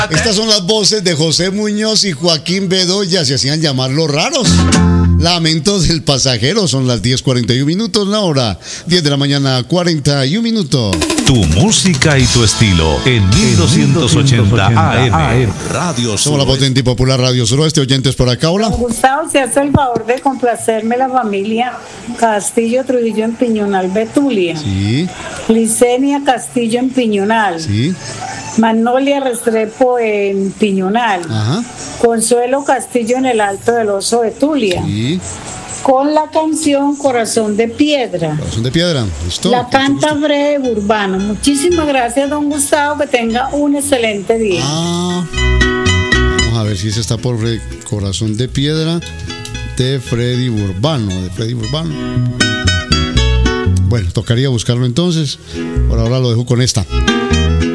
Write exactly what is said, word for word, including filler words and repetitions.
Estas son las voces de José Muñoz y Joaquín Bedoya, se hacían llamar Los Raros. Lamentos del pasajero, son las diez cuarenta y uno minutos, la hora diez de la mañana, cuarenta y un minutos. Tu música y tu estilo en mil doscientos ochenta A M. Radio Somos la potente y popular Radio Suroeste. Oyentes por acá, hola. Gustavo, se hace el favor de complacerme la familia Castillo Trujillo en Piñonal, Betulia. Sí. Licenia Castillo en Piñonal. Sí. Magnolia Restrepo en Piñonal. Ajá. Consuelo Castillo en el Alto del Oso de Tulia. Sí. Con la canción Corazón de Piedra. Corazón de Piedra. ¿Listo? La canta Freddy Urbano. Muchísimas gracias, don Gustavo. Que tenga un excelente día. Ah, vamos a ver si ese está por Freddy. Corazón de Piedra de Freddy Urbano. De Freddy Urbano. Bueno, tocaría buscarlo entonces. Por ahora lo dejo con esta.